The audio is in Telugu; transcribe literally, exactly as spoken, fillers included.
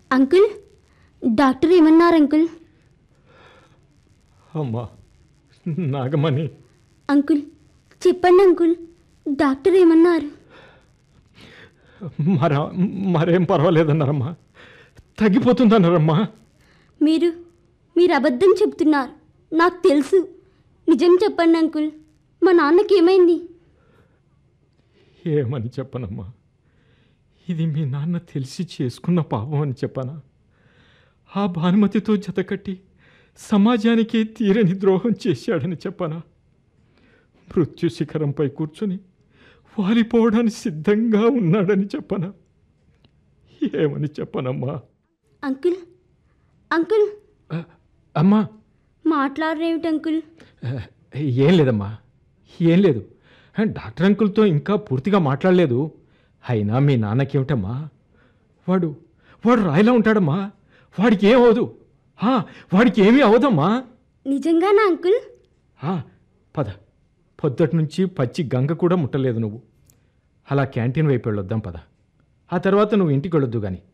అంకుల్, డాక్టర్ ఏమన్నారు అంకుల్? అమ్మా నాగమణి. అంకుల్ చెప్పండి అంకుల్, డాక్టర్ ఏమన్నారు? మర మరేం పర్వాలేదన్నారమ్మా, తగ్గిపోతుందన్నారమ్మా. మీరు మీరు అబద్ధం చెప్తున్నారు, నాకు తెలుసు. నిజం చెప్పండి అంకుల్, మా నాన్నకి ఏమైంది? ఏమని చెప్పనమ్మా, ఇది మీ నాన్న తెలిసి చేసుకున్న పాపం అని చెప్పనా? ఆ భానుమతితో జతకట్టి సమాజానికి తీరని ద్రోహం చేశాడని చెప్పనా? మృత్యు శిఖరంపై కూర్చొని వాలిపోవడానికి సిద్ధంగా ఉన్నాడని చెప్పనా? ఏమని చెప్పనమ్మా? అంకుల్ అంకుల్ అమ్మా మాట్లాడరేమిటి అంకుల్? ఏం లేదమ్మా, ఏం లేదు. డాక్టర్ అంకుల్తో ఇంకా పూర్తిగా మాట్లాడలేదు. అయినా మీ నాన్నకేమిటమ్మా, వాడు వాడు రాయిలా ఉంటాడమ్మా, వాడికి ఏం అవదు. వాడికి ఏమీ అవదమ్మా. నిజంగానా అంకుల్? పద, పొద్దుటి నుంచి పచ్చి గంగ కూడా ముట్టలేదు నువ్వు. అలా క్యాంటీన్ వైపు వెళ్ళొద్దాం పద. ఆ తర్వాత నువ్వు ఇంటికి వెళ్ళొద్దు కానీ.